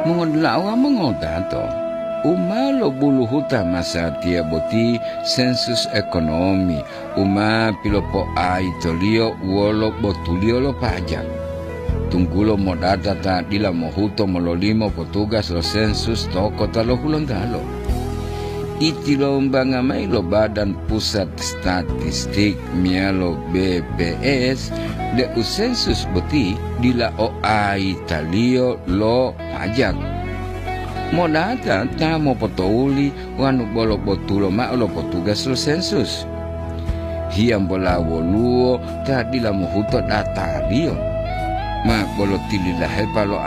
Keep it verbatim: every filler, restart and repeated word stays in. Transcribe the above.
Mengodlawa mengodato. Uma lo bulu huta masa tia boti sensus ekonomi. Uma pilopo a itolio wolo botulio lo pajak. Tunggulo modata ta dila mohuto mololimo potugas lo sensus toko talo hulondalo. Iti lo mbangamai lo badan pusat statistik mialo B P S de usensus boti dila o a italio lo pajak. Modata ta mo potouli wanu bolo botulo ma lo potugas lo sensus. Hiam bola woluo ta dila mohuto data rio. Ma bolo tililah palo